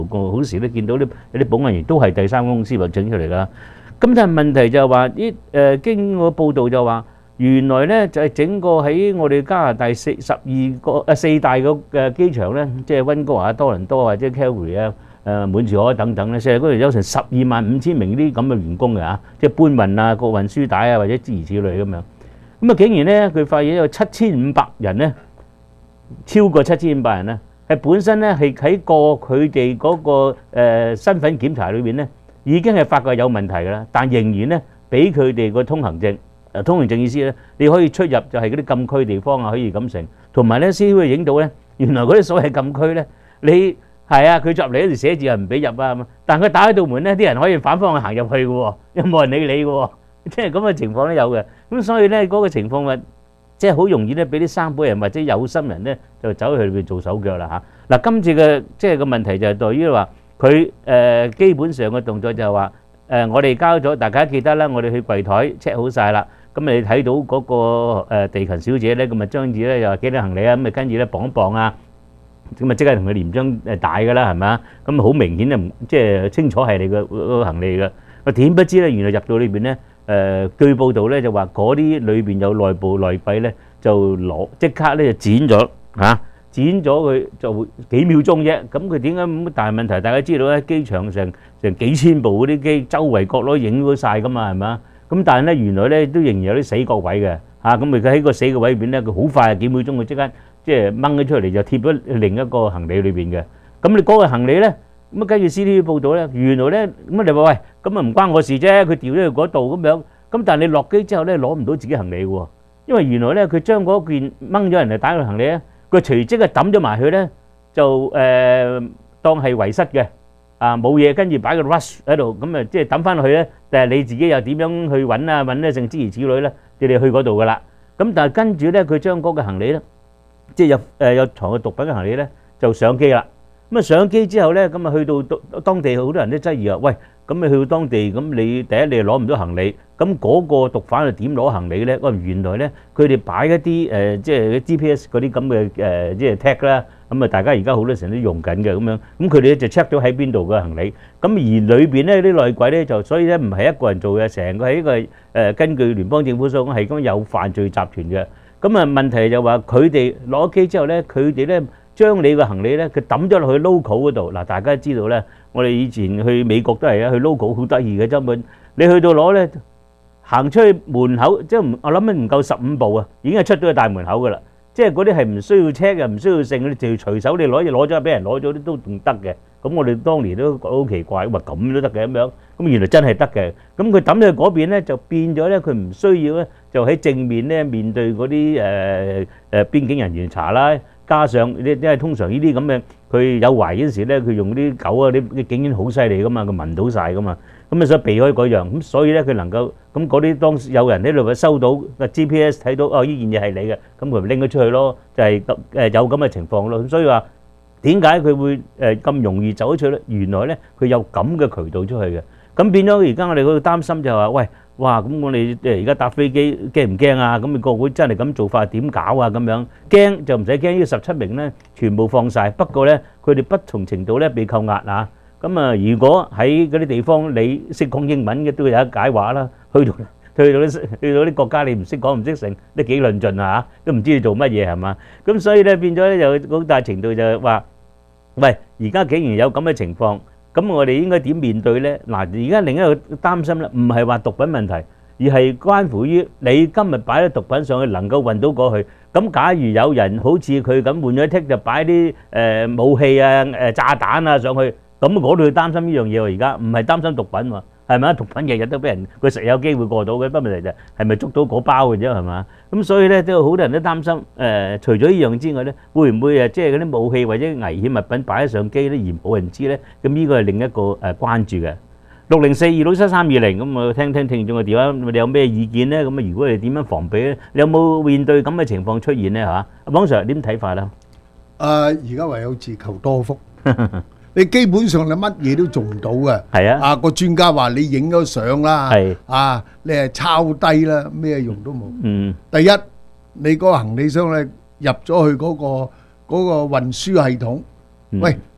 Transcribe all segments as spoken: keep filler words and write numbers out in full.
個好時都見到啲有啲保安員都係第三公司或整出嚟㗎。咁但係問題就係話啲誒經過報道就話，原來咧就係整個喺我哋加拿大四十二個誒四大個嘅機場咧，即係溫哥華、多倫多或者 Calgary 啊、誒滿士海等等咧，成日嗰度有成十二萬五千名呢啲咁嘅員工嘅嚇，即係搬運啊、個運輸帶啊或者諸如此類咁樣。咁啊，竟然咧佢發現有七千五百人咧，超過七千五百人咧，係本身咧係喺過佢哋嗰個誒身份檢查裏邊咧，已經係發覺有問題㗎啦，但仍然咧俾佢哋個通行證。誒通行證意思咧，你可以出入就係嗰啲禁區地方啊，可以咁成。同埋咧 C C T V 影到咧，原來嗰啲所謂禁區咧，你係啊，佢入嚟嗰條寫字係唔俾入啊咁，但係佢打開道門咧，啲人可以反方向行入去嘅喎，又冇人理你嘅喎，即係咁嘅情況都有嘅。咁所以咧嗰個情況咪即係好容易咧，俾啲生保人或者有心人咧就走去裏邊做手腳啦嚇。嗱，今次嘅即係個問題就係在於話佢誒基本上嘅動作就係話誒，我哋交咗，大家記得啦，我哋去櫃台 check 好曬啦。咁你睇到嗰個誒地勤小姐咧，咁咪張紙咧又話幾多行李啊，咁咪跟住咧綁一綁啊，咁咪即刻同佢連張誒帶㗎啦，係咪啊？咁好明顯就唔即係清楚係你個個行李㗎。我點不知咧，原來入到裏邊咧，誒據報道咧就話嗰啲裏邊有內部內閉咧，就攞即刻咧就剪咗嚇，剪咗佢就幾秒鐘啫。咁佢點解咁大問題？大家知道咧，機場成成幾千部嗰啲機，周圍角落影到曬㗎嘛，係咪啊？咁但係咧，原來咧都仍然有啲死角位嘅嚇，咁佢喺個死角位裏邊咧，佢好快幾秒鐘佢即刻即係掹咗出嚟，就貼咗另一個行李裏邊嘅。咁你嗰個行李咧，咁啊跟住 C C T V 報道咧，原來咧咁你話喂，咁啊唔關我事啫，佢調咗去嗰度咁樣。咁但係你落機之後咧，攞唔到自己行李喎，因為原來咧佢將嗰件掹咗人哋打嘅行李咧，佢隨即啊抌咗埋去咧，就誒當係遺失嘅。啊冇嘢，跟住擺個 rush 喺度，咁啊即係抌翻落去咧，但係你自己又點樣去揾啊揾咧，剩諸如此類咧，你哋去嗰度噶啦。咁但係跟住咧，佢將嗰個行李咧，即係有誒有藏嘅毒品嘅行李咧，就上機啦。咁啊上機之後咧，咁啊去到當當地好多人都質疑啊，喂，咁你去到當地，咁你第一你攞唔到行李，咁嗰個毒販係點攞行李咧？哦，原來咧佢哋擺一啲誒即係 G P S 嗰啲咁嘅誒即係 tag 啦。咁啊，大家而家好多時都用緊嘅咁樣，咁佢哋咧就 check 到喺邊度嘅行李，咁而裏邊咧啲內鬼咧就，所以咧唔係一個人做嘅，成個係一個誒根據聯邦政府所講係咁有犯罪集團嘅。咁啊問題就話佢哋攞機之後咧，佢哋咧將你個行李咧，佢抌咗落去 local 嗰度。嗱，大家知道咧，我哋以前去美國都係啊，去 local 好得意嘅根本，你去到攞咧，行出去門口，即係唔我諗咧唔夠十五步啊，已經係出到去大門口㗎啦。即係嗰啲係唔需要 check 嘅，唔需要剩，你就隨手你攞嘢攞咗，俾人攞咗啲都仲得嘅。咁我哋當年都覺得好奇怪，話咁都得嘅咁樣。咁原來真係得嘅。咁佢抌咗去嗰邊咧，就變咗咧，佢唔需要咧，就喺正面咧面對嗰啲誒誒邊境人員查啦。加上你因為通常呢啲咁嘅，佢有懷嗰陣時咧，佢用啲狗啊啲啲警員好犀利噶嘛，佢聞到曬噶嘛。咁啊所以避開嗰樣，咁所以咧佢能夠咁嗰啲當有人喺度收到個 G P S 睇到哦呢件嘢係你嘅，咁佢咪拎咗出去咯，就係誒有咁嘅情況咯。咁所以話點解佢會誒咁容易走咗出去咧？原來咧佢有咁嘅渠道出去嘅。咁變咗而家我哋嗰度擔心就係話喂，哇咁我哋誒而家搭飛機驚唔驚啊？咁你國會真係咁做法點搞啊？咁樣驚就唔使驚，呢個十七名咧全部放曬。不過咧佢哋不同程度咧被扣押啊。咁啊，如果喺嗰啲地方你識講英文嘅都有得解話啦。去到去到啲去到啲國家你唔識講唔識成，都幾論盡啊嚇，都唔知你做乜嘢係嘛？咁所以咧變咗咧就好大程度就係話，喂，而家竟然有咁嘅情況，咁我哋應該點面對咧？嗱，而家另一個擔心咧，唔係話毒品問題，而係關乎於你今日擺啲毒品上去能夠運到過去。咁假如有人好似佢咁換咗剔就擺啲誒武器啊、誒炸彈啊上去。咁我都要擔心呢樣嘢喎，而家唔係擔心毒品喎，係咪啊？毒品日日都俾人佢實有機會過到嘅，不過問題就係咪捉到嗰包嘅啫，係嘛？咁所以咧都好多人都擔心誒，除咗呢樣之外咧，會唔會誒即係嗰啲武器或者危險物品擺咗上機咧而冇人知咧？咁呢個係另一個誒關注嘅。六零四二六七三二零，咁我聽聽聽眾嘅電話，你有咩意見咧？咁啊，如果你點樣防備咧？你有冇面對咁嘅情況出現咧？嚇，阿網上點睇法啦？ 誒，而家唯有自求多福。你基本上你乜嘢都做唔到嘅， 係啊！ 啊個專家話你影咗相啦， 係啊你係抄低啦，咩用都冇。 嗯， 第一你嗰個行李箱咧入咗去嗰個嗰個運輸系統，喂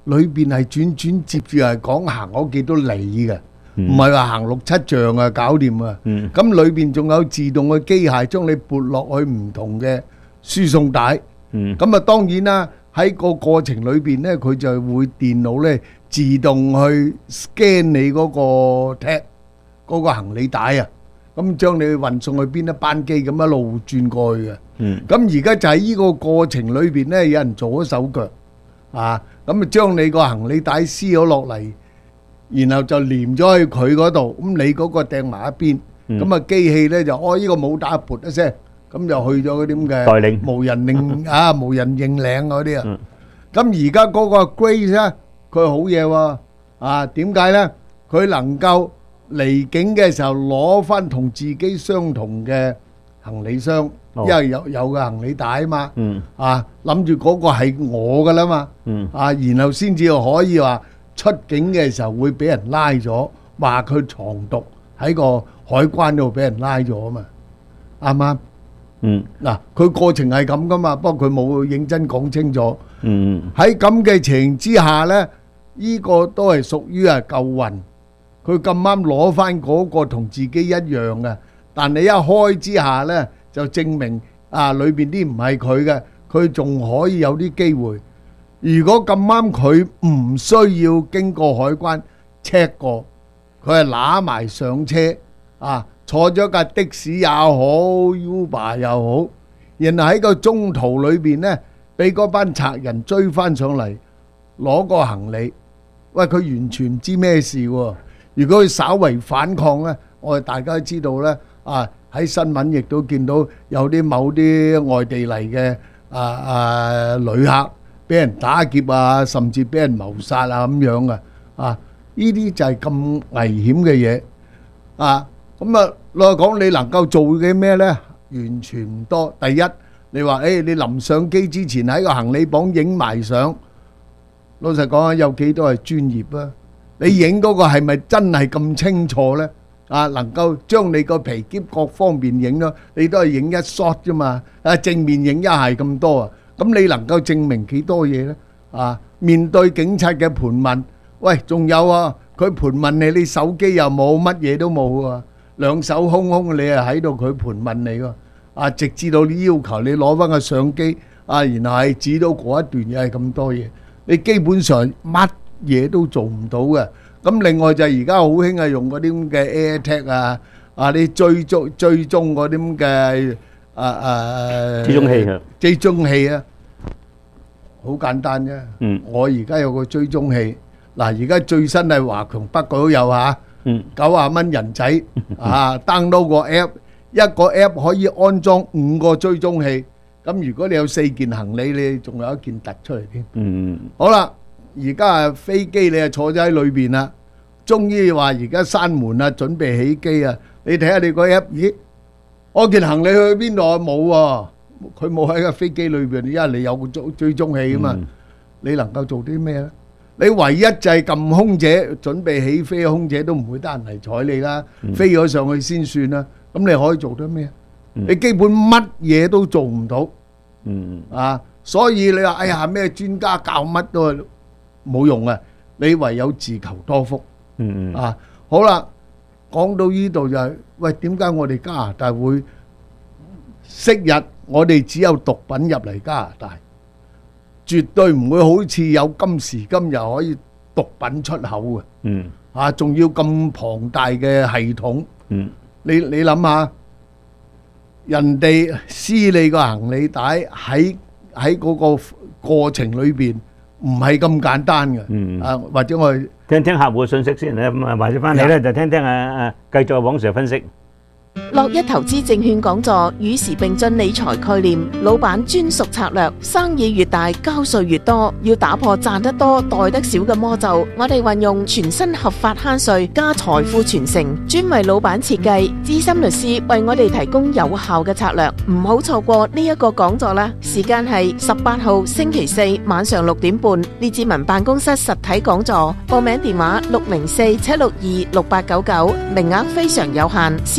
裏邊係轉轉接住係講行嗰幾多里嘅， 嗯唔係話行六七丈啊搞掂啊。 嗯咁裏邊仲有自動嘅機械將你撥落去唔同嘅輸送帶。 嗯咁啊當然啦，喺個過程裏邊咧，佢就會電腦咧自動去 scan 你嗰個 tag 嗰個行李帶啊，咁將你運送去邊一班機咁一路轉過去嘅。 嗯咁而家就喺呢個過程裏邊咧，有人做咗手腳啊，咁啊將你個行李帶撕咗落嚟，然後就連咗去佢嗰度，咁你嗰個掟埋一邊，咁啊機器咧就哦呢個冇打撥一聲，咁就去咗嗰啲咁嘅代領無人領啊無人認領嗰啲啊。 嗯咁而家嗰個 Grace 咧，佢好嘢喎，啊點解咧？佢能夠離境嘅時候攞翻同自己相同嘅行李箱， 哦因為有有個行李帶啊嘛， 嗯啊諗住嗰個係我噶啦嘛， 嗯啊然後先至可以話出境嘅時候會俾人拉咗，話佢藏毒喺個海關度俾人拉咗啊嘛，啱唔啱？ 嗯嗱，佢過程係咁噶嘛，不過佢冇認真講清楚。 嗯喺咁嘅情形之下呢，呢個都係屬於係救運。佢咁啱攞翻嗰個同自己一樣嘅，但你一開之下呢，就證明啊裏邊啲唔係佢嘅，佢仲可以有啲機會。如果咁啱佢唔需要經過海關 check 過，佢係揦埋上車啊，坐咗架的士也好 ，Uber 又好，然後喺個中途裏邊呢，俾嗰班賊人追翻上嚟攞個行李，喂佢完全唔知咩事喎。如果佢稍為反抗呢，我哋大家都知道呢，啊喺新聞亦都見到有啲某啲外地嚟嘅啊啊旅客俾人打劫啊，甚至俾人謀殺啊咁樣嘅，啊呢啲就係咁危險嘅嘢啊。咁啊老實講，你能夠做嘅咩呢？完全唔多。第一，你話誒，你臨上機之前喺個行李磅影埋相，老實講啊，有幾多係專業啊？你影嗰個係咪真係咁清楚呢？啊，能夠將你個皮篋各方面影咯，你都係影一 shot 啫嘛。啊，正面影一係咁多啊，咁你能夠證明幾多嘢呢？啊，面對警察嘅盤問，喂，仲有啊，佢盤問你，你手機又冇，乜嘢都冇啊，兩手空空，你係喺度佢盤問你喎。啊，直至到你要求你攞翻個相機，啊，然後係指到嗰一段嘢係咁多嘢，你基本上乜嘢都做唔到嘅。咁另外就係而家好興係用嗰啲咁嘅 AirTag 啊，啊你追蹤追蹤嗰啲咁嘅啊啊追蹤器啊， 追蹤器啊，好簡單啫。 嗯我而家有個追蹤器，嗱而家最新係華強北嗰度有嚇， 嗯九啊蚊人仔啊 download 個 app，一個 app 可以安裝五個追蹤器。咁如果你有四件行李，你仲有一件突出嚟添。 嗯好啦。而家啊飛機你啊坐咗喺裏邊啦，終於話而家閂門啦，準備起機啊！你睇下你個 app，咦？我件行李去邊度啊？冇喎，佢冇喺個飛機裏邊，因為你有個追追蹤器啊嘛。你能夠做啲咩咧？你唯一就係撳空姐，準備起飛，空姐都唔會得閒嚟睬你啦，飛咗上去先算啦。咁你可以做得咩？你基本乜嘢都做唔到， 嗯啊！所以你話哎呀咩專家教乜都係冇用啊！你唯有自求多福嗯嗯啊！好啦，講到呢度就係喂，點解我哋加拿大會昔日我哋只有毒品入嚟加拿大，絕對唔會好似有今時今日可以毒品出口嘅嗯啊！仲要咁龐大嘅系統， 嗯你你諗下，人哋撕你個行李帶喺喺嗰個過程裏邊。唔係咁簡單嘅， 嗯啊或者我哋聽聽客戶嘅信息先咧，咁啊，或者翻嚟咧就聽聽啊啊，繼續黃 Sir分析。 樂一投資證券講座與時並進理財概念，老闆專屬策略，生意越大交稅越多，要打破賺得多袋得少嘅魔咒。我哋運用全新合法慳稅加財富傳承，專為老闆設計，資深律師為我哋提供有效嘅策略，唔好錯過呢一個講座啦！時間係十八號星期四晚上六點半，列治文辦公室實體講座，報名電話六零四七六二六八九九，名額非常有限，先到先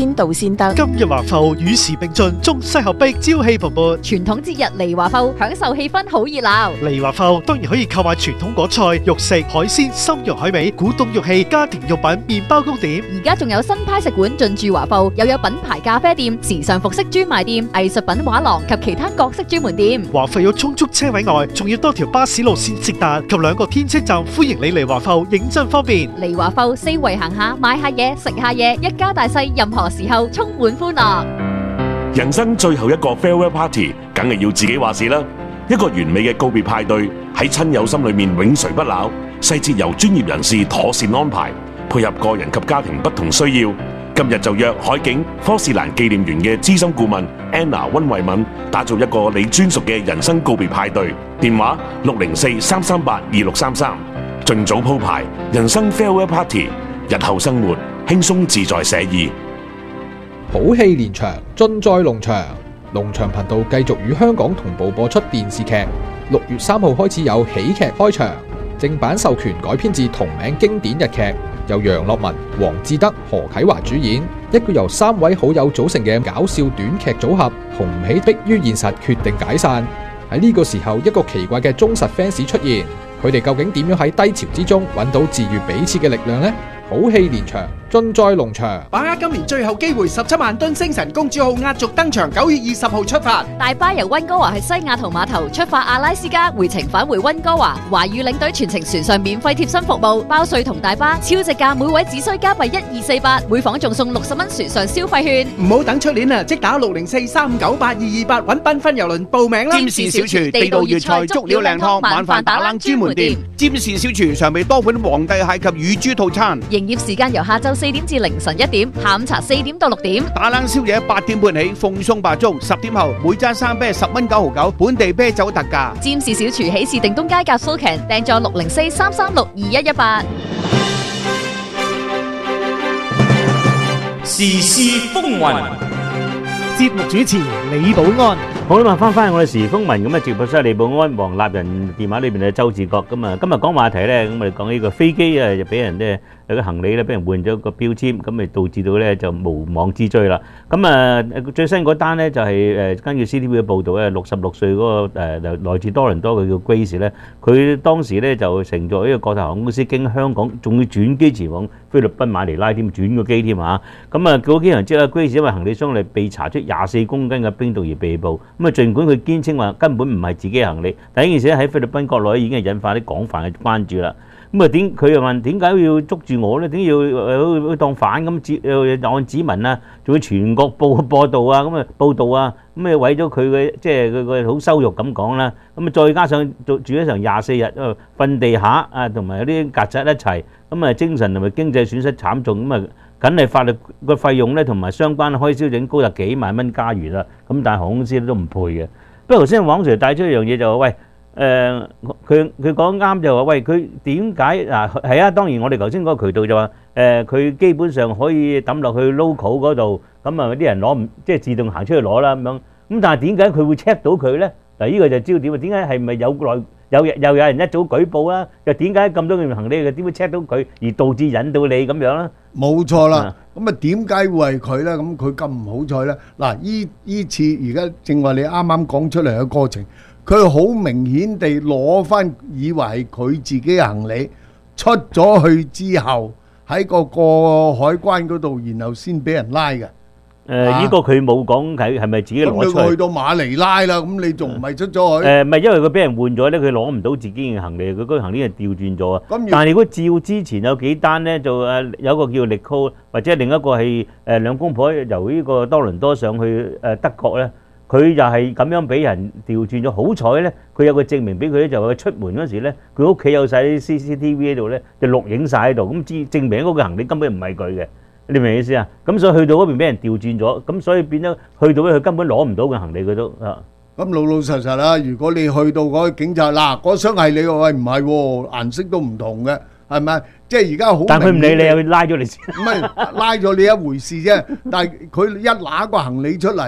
先得。 今日華埠與時並進，中西合璧，朝氣蓬勃。 傳統節日嚟華埠，享受氣氛好熱鬧。 嚟華埠當然可以購買傳統果菜、肉食、海鮮、參肉海味、古董玉器、家庭用品、麵包糕點。 而家仲有新派食館進駐華埠，又有品牌咖啡店、時尚服飾專賣店、藝術品畫廊及其他各式專門店。 華埠有充足車位外，仲要多條巴士路線直達及兩個天車站，歡迎你嚟華埠，認真方便。 嚟華埠四圍行下，買下嘢，食下嘢，一家大細任何時候充滿歡樂。 人生最後一個 farewell party，梗係要自己話事啦。一個完美嘅告別派對喺親友心裏面永垂不朽，細節由專業人士妥善安排，配合個人及家庭不同需要。今日就約海景科士蘭紀念園嘅資深顧問 Anna 溫慧敏，打造一個你專屬嘅人生告別派對。電話六零四三三八二六三三，盡早鋪排人生 farewell party，日後生活輕鬆自在寫意。 好戲連場，盡在龍翔。龍翔頻道繼續與香港同步播出電視劇。六月三號開始有喜劇開場，正版授權改編自同名經典日劇，由楊樂文、黃志德、何啟華主演，一個由三位好友組成嘅搞笑短劇組合，紅唔起迫於現實決定解散。喺呢個時候，一個奇怪嘅忠實 fans 出現，佢哋究竟點樣喺低潮之中揾到治愈彼此嘅力量呢？好戲連場，盡在龍翔。 把握今年最後機會，十七萬噸星辰公主號壓軸登場，九月二十號出發。 大巴由溫哥華去西雅圖碼頭出發阿拉斯加，回程返回溫哥華。華語領隊全程船上免費貼身服務，包稅同大巴，超值價，每位只需加幣一二四八，每房仲送六十蚊船上消費券。 唔好等出年啊，即打六零四三五九八二二八揾繽紛郵輪報名啦！ 占士小廚地道粵菜足料靚湯，晚飯打冷專門店。占士小廚常備多款皇帝蟹及乳豬套餐。 營業時間由下晝四點至凌晨一點，下午茶四點到六點。 打冷宵夜八點半起，奉送白粥，十點後每揸生啤十蚊九毫九，本地啤酒特價。 占士小廚喜事定東街夾蘇強，訂座六零四三三六二一一八。 時事風雲， 節目主持李寶安。 好啦，翻翻我哋時風聞咁啊，直播室李寶安、黃立仁電話裏邊嘅周志國咁啊，今日講話題咧，咁我哋講呢個飛機啊，就俾人咧有個行李咧，俾人換咗個標籤，咁咪導致到咧就無妄之追啦。咁啊，最新嗰單咧就係誒根據 C T V 嘅報導咧，六十六歲嗰個誒來自多倫多嘅叫 Grace 咧，佢當時咧就乘坐呢個國泰航空公司經香港，仲要轉機前往菲律賓馬尼拉添，轉個機添嚇。咁啊，嗰機人之後 Grace 因為行李箱裏被查出廿四公斤嘅冰毒而被捕。咁啊，儘管佢堅稱話根本唔係自己嘅行李，但呢件事喺菲律賓國內已經係引發啲廣泛嘅關注啦。咁啊點佢又問點解要捉住我咧？點解要誒當反咁指誒按指紋啊？仲要全國報報道啊？咁啊報導啊？咁啊為咗佢嘅即係佢個好羞辱咁講啦。咁啊再加上住住咗成廿四日，瞓地下啊，同埋有啲曱甴一齊，咁啊精神同埋經濟損失慘重，咁啊梗係法律個費用咧同埋相關開銷整高達幾萬蚊加元啦。咁但係航空公司都唔配嘅。不過頭先黃 Sir 帶出一樣嘢就話喂。誒佢佢講啱就話喂佢點解嗱係啊？當然我哋頭先嗰個渠道就話誒佢基本上可以抌落去 local 嗰度，咁啊啲人攞唔即係自動行出去攞啦咁樣。咁但係點解佢會 check 到佢咧？嗱呢個就焦點啊！點解係咪有內有又有人一早舉報啊？又點解咁多件行李嘅點會 check 到佢而導致引到你咁樣咧？ 冇錯啦。咁啊點解會係佢咧？咁佢咁唔好彩咧？嗱依依次而家正話你啱啱講出嚟嘅過程。佢好明顯地攞翻，以為係佢自己嘅行李出咗去之後，喺個過海關嗰度，然後先俾人拉嘅。 誒，呢個佢冇講係係咪自己攞出去？ 咁你去到馬尼拉啦，咁你仲唔係出咗去？ 誒，唔係因為佢俾人換咗咧，佢攞唔到自己嘅行李，佢嗰個行李係調轉咗啊。但係如果照之前有幾單咧，就誒有一個叫力高，或者另一個係誒兩公婆由呢個多倫多上去誒德國咧。佢就係咁樣俾人調轉咗，好彩咧，佢有個證明俾佢咧，就話佢出門嗰時咧，佢屋企有曬啲 C C T V 喺度咧，就錄影曬喺度，咁知證明嗰個行李根本唔係佢嘅，你明唔明意思啊？咁所以去到嗰邊俾人調轉咗，咁所以變咗去到咧，佢根本攞唔到個行李佢都啊。 咁老老實實啦，如果你去到嗰個警察嗱，嗰箱係你喎，喂唔係喎，顏色都唔同嘅，係咪？即係而家好。但佢唔理你，又拉咗你先。唔係拉咗你一回事啫，但係佢一揦個行李出嚟。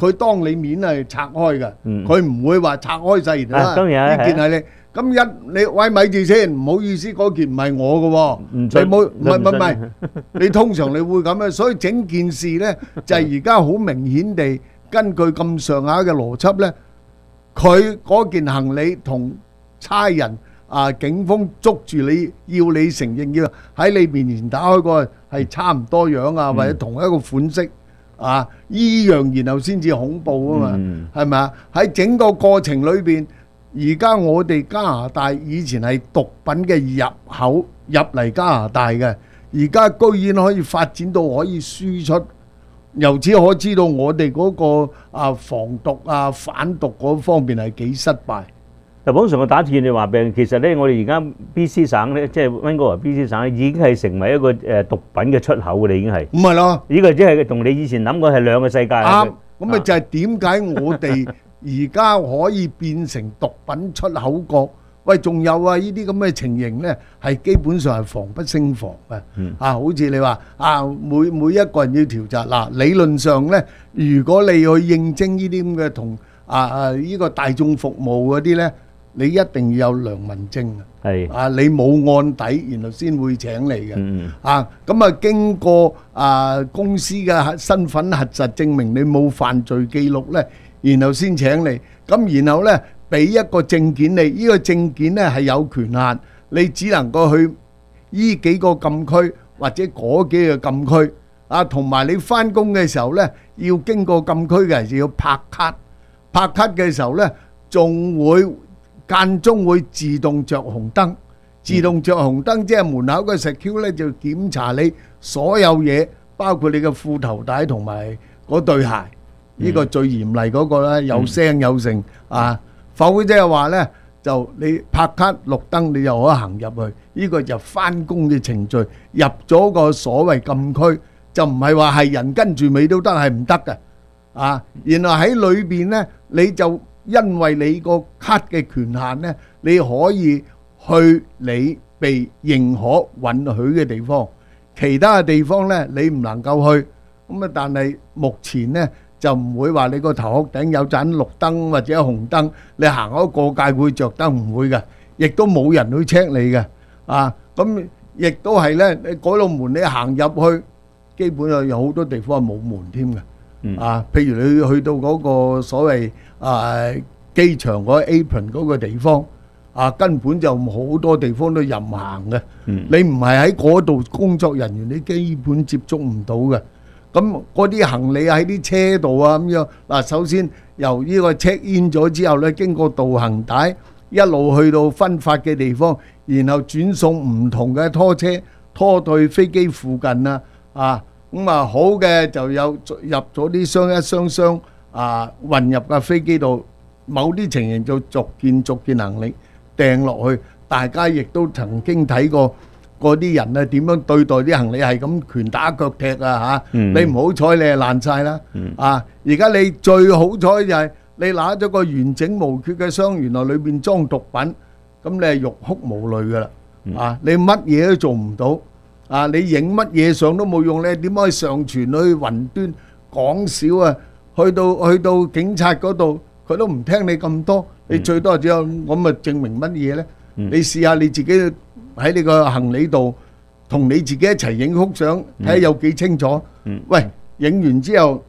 佢當你面係拆開嘅， 嗯佢唔會話拆開晒然啦。 啊當然係呢件係你。咁一你喂咪住先，唔好意思，嗰件唔係我嘅喎，你唔信冇唔係唔係唔信係，你通常你會咁樣，所以整件事呢就係而家好明顯地根據咁上下嘅邏輯呢，佢嗰件行李同差人啊警方捉住你要你承認要喺你面前打開個係差唔多樣啊，或者同一個款式啊，依樣然後先至恐怖啊嘛，係咪啊？喺整個過程裏邊。而家我哋加拿大以前係毒品嘅入口入嚟加拿大嘅，而家居然可以發展到可以輸出，由此可知道我哋嗰個啊防毒啊反毒嗰方面係幾失敗。 嗱，網上我打斷你話病，其實咧我哋而家 B C 省咧，即係溫哥華 B C 省咧，已經係成為一個誒毒品嘅出口嘅啦，已經係。 唔係咯？ 呢個即係同你以前諗過係兩個世界。 啱，咁咪就係點解我哋而家可以變成毒品出口國？喂，仲有啊！呢啲咁嘅情形呢，係基本上係防不勝防嘅。嗯、啊，好似你話啊，每每一個人要調查嗱，理論上呢，如果你去應徵呢啲咁嘅同啊啊呢個大眾服務嗰啲呢，你一定要有良民證啊。係啊，你冇案底，然後先會請你嘅。嗯、啊，咁啊經過啊公司嘅身份核實，證明你冇犯罪記錄呢。然後先請你，咁然後呢，俾一個證件你，呢個證件呢係有權限，你只能夠去依幾個禁區或者嗰幾個禁區啊，同埋你翻工嘅時候呢，要經過禁區嘅時候要拍卡，拍卡嘅時候呢，仲會間中會自動着紅燈，自動着紅燈即係門口嘅 security 呢就檢查你所有嘢，包括你嘅褲頭帶同埋嗰對鞋。呢個最嚴厲嗰個咧，有聲有聲啊！否則嘅話咧，就你拍卡綠燈，你就可以行入去。呢個就翻工嘅程序，入咗個所謂禁區，就唔係話係人跟住尾都得，係唔得嘅啊！然後喺裏邊咧，你就因為你個卡嘅權限咧，你可以去你被認可允許嘅地方，其他嘅地方咧你唔能夠去。咁啊，但係目前咧。就唔會話你個頭殼頂有盞綠燈或者紅燈，你行開過界會著燈，唔會嘅，亦都冇人去 check 你嘅，啊，咁亦都係咧，你嗰度門你行入去，基本上有好多地方係冇門添嘅，啊，譬如你去到嗰個所謂啊機場嗰 apron 嗰個地方，啊根本就好多地方都任行嘅，你唔係喺嗰度工作人員，你基本接觸唔到嘅。咁嗰啲行李喺啲車度啊咁樣，嗱首先由呢個 check in 咗之後咧，經過導行帶一路去到分發嘅地方，然後轉送唔同嘅拖車拖到飛機附近啊，啊咁啊好嘅就有入咗啲箱一箱箱啊運入架飛機度，某啲情形就逐件逐件行李掟落去，大家亦都曾經睇過。嗰啲人啊點樣對待啲行李係咁拳打腳踢啊嚇！你唔好彩你係爛曬啦啊！而家你最好彩就係你拿咗個完整無缺嘅箱，原來裏邊裝毒品，咁你係欲哭無淚噶啦啊！你乜嘢都做唔到啊！你影乜嘢相都冇用，你點可以上傳去雲端？講少啊！去到去到警察嗰度，佢都唔聽你咁多，你最多只有咁咪證明乜嘢咧？你試下你自己。喺你個行李度，同你自己一齊影幅相，睇下有幾清楚。喂，影完之後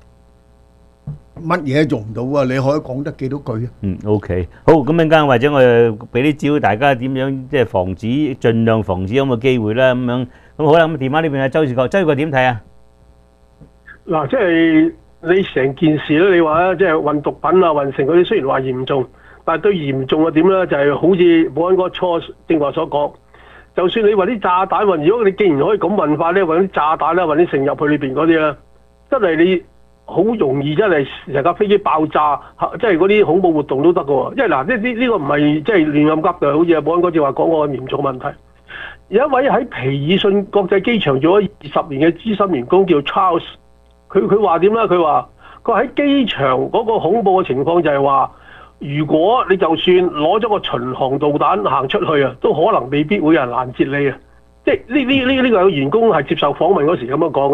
乜嘢都做唔到啊！你可以講得幾多句啊？嗯 ，OK，好，咁陣間或者我哋俾啲招大家點樣即係防止，盡量防止咁嘅機會啦。咁樣咁好啦。咁電話呢邊啊，周志國，周志國點睇啊？ 嗱，即係你成件事咧，你話咧，即係運毒品啊、運成嗰啲，雖然話嚴重。但係對嚴重嘅點咧，就係、是、好似保安哥初正話所講，就算你話啲炸彈運，如果你既然可以咁運法咧，運啲炸彈啦，運啲成入去裏邊嗰啲咧，真係你好容易真係成架飛機爆炸，即係嗰啲恐怖活動都得嘅喎。因為嗱，呢呢呢個唔係即係亂咁噏嘅，好似保安哥正話講過嚴重問題。有一位喺皮爾遜國際機場做咗二十年嘅資深員工叫 Charles， 佢佢話點咧？佢話佢喺機場嗰個恐怖嘅情況就係話。如果你就算攞咗個巡航導彈行出去啊，都可能未必會有人攔截你啊！即係呢呢呢呢個員工係接受訪問嗰時咁樣講啊。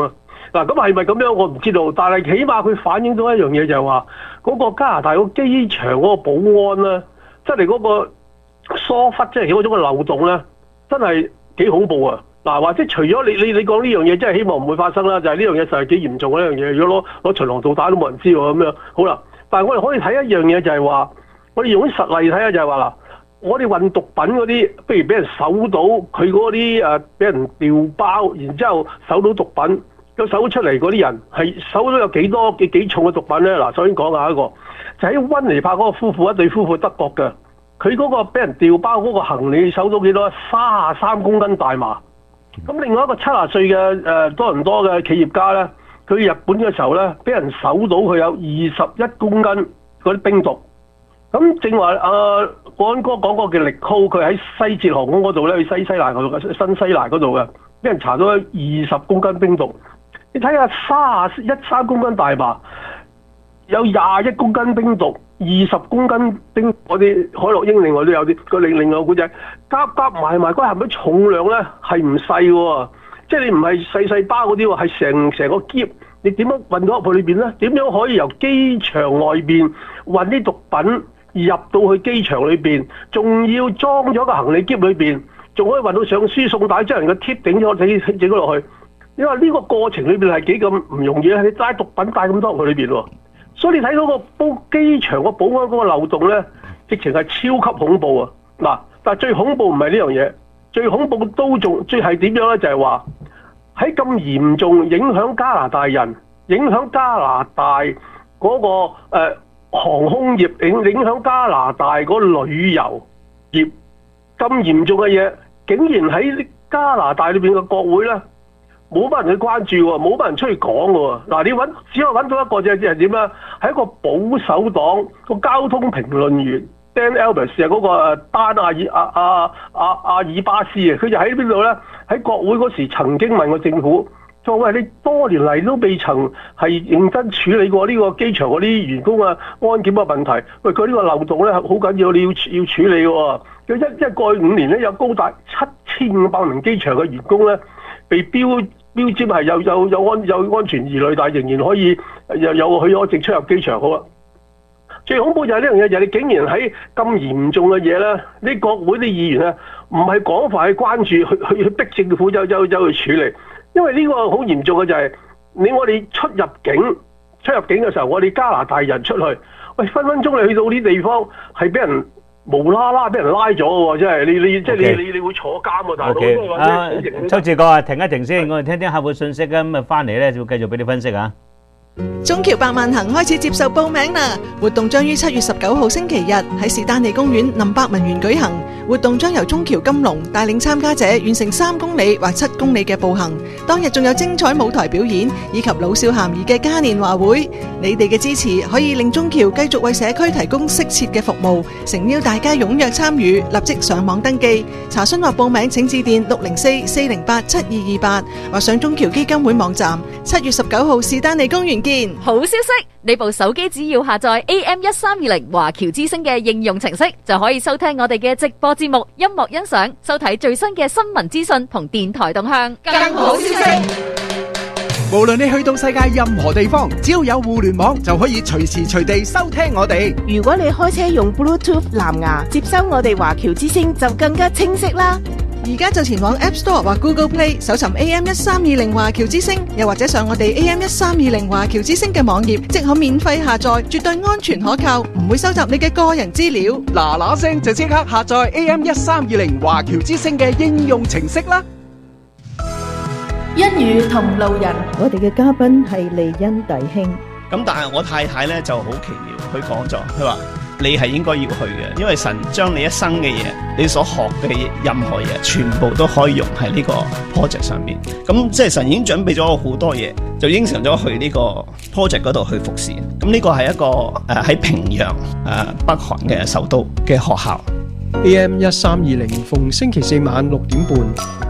嗱，咁係咪咁樣我唔知道，但係起碼佢反映到一樣嘢就係話，嗰、嗰個加拿大個機場嗰個保安咧，真係嗰個疏忽，即係嗰種嘅漏洞咧，真係幾恐怖啊！嗱，或者除咗你你你講呢樣嘢，真係希望唔會發生啦，就係呢樣嘢實係幾嚴重嘅一樣嘢。如果攞攞巡航導彈都冇人知喎咁樣，好啦。但係我哋可以睇一樣嘢就係話，我哋用啲實例睇下就係話嗱，我哋運毒品嗰啲，不如俾人搜到佢嗰啲誒，俾人調包，然之後搜到毒品，咁搜出嚟嗰啲人係搜到有幾多幾幾重嘅毒品咧？嗱，首先講下一個，就喺溫尼帕嗰個夫婦，一對夫婦德國嘅，佢嗰個俾人調包嗰個行李搜到幾多？三十三公斤大麻。咁另外一個七十歲嘅誒多倫多嘅企業家咧，佢去日本嘅時候咧，俾人搜到佢有二十一公斤嗰啲冰毒。咁正話阿國安哥講過嘅力高，佢喺西捷航空嗰度咧，去西西蘭嗰度新西蘭嗰度嘅，俾人查到二十公斤冰毒。你睇下三十一三公斤大麻，有廿一公斤冰毒，二十公斤冰嗰啲海洛英，另外都有啲個另另外個古仔，夾夾埋埋嗰係咪重量咧係唔細喎？即係你唔係細細包嗰啲喎，係成成個篋，你點樣運到入去裏邊咧？點樣可以由機場外邊運啲毒品入到去機場裏邊，仲要裝咗個行李篋裏邊，仲可以運到上輸送帶，將人個貼頂咗整整咗落去？因為呢個過程裏邊係幾咁唔容易咧，你帶毒品帶咁多入去裏邊喎。所以你睇到個保機場個保安嗰個漏洞咧，直情係超級恐怖啊！嗱，但係最恐怖唔係呢樣嘢，最恐怖都仲最係點樣咧？就係話喺咁嚴重影響加拿大人、影響加拿大嗰、那個、呃、航空業、影影響加拿大嗰旅遊業咁嚴重嘅嘢，竟然喺加拿大裏邊嘅國會咧，冇乜人去關注喎，冇乜人出去講喎。嗱，你揾只可以揾到一個啫，即係點咧？係一個保守黨個交通評論員 Dan Albers 啊，嗰個丹阿爾阿阿阿阿爾巴斯啊，佢就喺邊度咧？喺國會嗰時曾經問過政府，作為你多年嚟都未曾係認真處理過呢個機場嗰啲員工啊安檢嘅問題。喂，佢呢個漏洞咧好緊要，你要要處理喎。佢一一過去五年咧，有高達七千五百名機場嘅員工咧，被標標籤係有有有安有安全疑慮，但係仍然可以又有許可證出入機場。好啦，最恐怖就係呢樣嘢，就係你竟然喺咁嚴重嘅嘢咧，啲國會啲議員咧唔係廣泛去關注，去去去逼政府走走走去處理，因為呢個好嚴重嘅就係你我哋出入境出入境嘅時候，我哋加拿大人出去，喂分分鐘你去到啲地方係俾人無啦啦俾人拉咗喎，真係你你即係你你你會坐監喎，大佬。 Okay. 啊，周志國啊，停一停先，我哋聽聽客戶信息啊，咁啊翻嚟咧就會繼續俾你分析啊。 中僑百萬行開始接受報名啦！活動將於七月十九號星期日喺士丹利公園林百文園舉行。活動將由中僑金龍帶領參加者完成三公里或七公里嘅步行。當日仲有精彩舞台表演以及老少咸宜嘅嘉年華會。你哋嘅支持可以令中僑繼續為社區提供適切嘅服務。誠邀大家踴躍參與，立即上網登記。查詢或報名請致電六零四四零八七二二八或上中僑基金會網站。七月十九號士丹利公園見。 好消息，你部手機只要下載 A M 一三二零華僑之聲嘅應用程式，就可以收聽我哋嘅直播節目、音樂欣賞、收睇最新嘅新聞資訊同電台動向。更好消息， 無論你去到世界任何地方，只要有互聯網，就可以隨時隨地收聽我哋。 如果你開車用 Bluetooth 藍牙接收我哋華僑之聲，就更加清晰啦。 而家就前往 App Store 或 Google Play 搜尋 A M 一三二零華僑之聲，又或者上我哋 A M 一三二零華僑之聲嘅網頁，即可免費下載，絕對安全可靠，唔會收集你嘅個人資料。 嗱嗱聲就即刻下載 A M 一三二零華僑之聲嘅應用程式啦！ 一語同路人， 我哋嘅嘉賓係利恩弟兄。 咁但係我太太咧就好奇妙，佢講咗，佢話你係應該要去嘅，因為神將你一生嘅嘢，你所學嘅任何嘢，全部都可以用喺呢個 project 上面。咁即係神已經準備咗好多嘢，就應承咗去呢個 project 嗰度去服侍。咁呢個係一個誒喺、呃、平壤誒、呃、北韓嘅首都嘅學校。 A M 一三二零逢星期四晚六點半。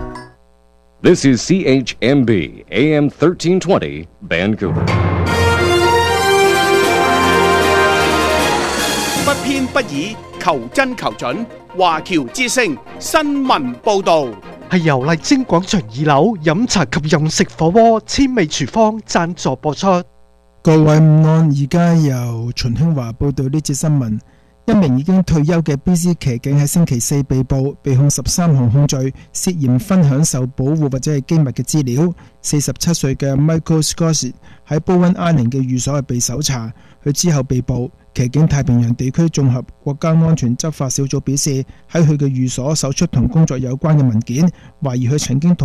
This is C H M B A M thirteen twenty Vancouver。 不偏不倚，求真求準，華僑之聲新聞報導。 係由麗晶廣場二樓飲茶及飲食火鍋千味廚房贊助播出。 各位午安，而家由秦興華報道呢節新聞。一名已經退休嘅 B C 騎警喺星期四被捕，被控十三項控罪，涉嫌分享受保護或者係機密嘅資料。四十七歲嘅 Michael Scott 喺 Bowen Island 嘅寓所係被搜查，佢之後被捕。騎警太平洋地區綜合國家安全執法小組表示，喺佢嘅寓所搜出同工作有關嘅文件，懷疑佢曾經同